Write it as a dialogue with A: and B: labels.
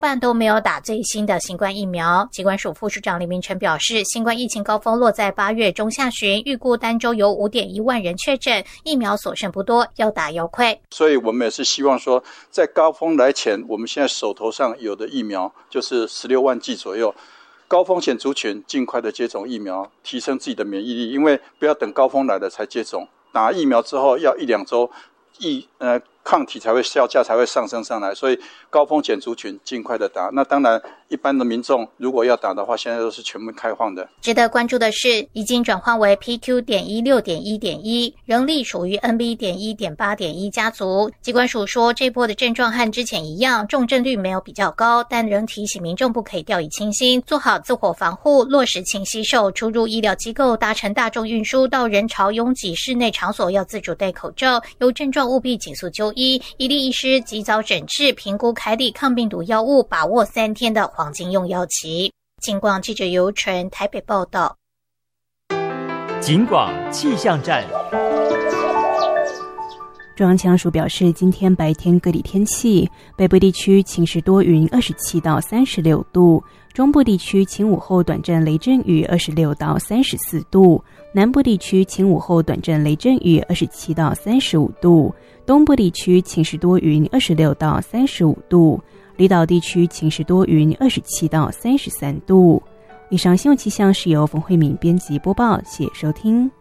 A: 半都没有打最新的新冠疫苗。疾管署副署长李明成表示，新冠疫情高峰落在8月中下旬，预估单周有 5.1 万人确诊，疫苗所剩不多，要打要快。
B: 所以我们也是希望说，在高峰来前，我们现在手头上有的疫苗就是16万剂左右，高风险族群尽快的接种疫苗，提升自己的免疫力，因为不要等高峰来了才接种，打疫苗之后要1-2周，抗体才会效价才会上升上来，所以高风险族群尽快的打。那当然，一般的民众如果要打的话，现在都是全部开放的。
A: 值得关注的是，已经转换为 PQ.16.1.1， 仍隶属于 NB.1.8.1 家族。疾管署说，这波的症状和之前一样，重症率没有比较高，但仍提醒民众不可以掉以轻心，做好自我防护，落实勤洗手，出入医疗机构、搭乘大众运输到人潮拥挤室内场所要自主戴口罩，有症状务必紧速就医，一例医师及早诊治，评估开立抗病毒药物，把握3天的黄金用药期。警广记者尤纯台北报道。
C: 警广气象站。
D: 中央气象署表示，今天白天各地天气，北部地区晴时多云27到36度，中部地区晴午后短暂雷阵雨26到34度，南部地区晴午后短暂雷阵雨27到35度，东部地区晴时多云26到35度，离岛地区晴时多云27到33度。以上新闻气象是由冯慧敏编辑播报，谢谢收听。